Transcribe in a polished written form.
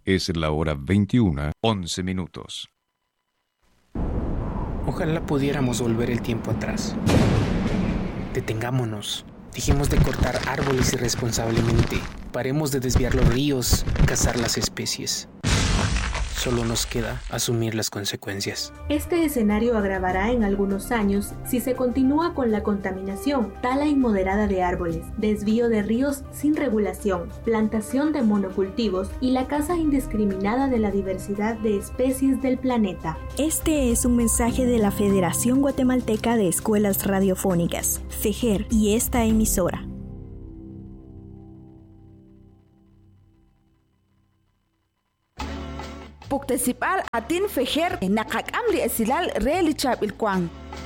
Es la hora 21:11. Ojalá pudiéramos volver el tiempo atrás. Detengámonos. Dejemos de cortar árboles irresponsablemente. Paremos de desviar los ríos, cazar las especies. Solo nos queda asumir las consecuencias. Este escenario agravará en algunos años si se continúa con la contaminación, tala inmoderada de árboles, desvío de ríos sin regulación, plantación de monocultivos y la caza indiscriminada de la diversidad de especies del planeta. Este es un mensaje de la Federación Guatemalteca de Escuelas Radiofónicas, FEGER, y esta emisora. Puktesipal atin fejer nakakam li esilal re li chap ilkwang.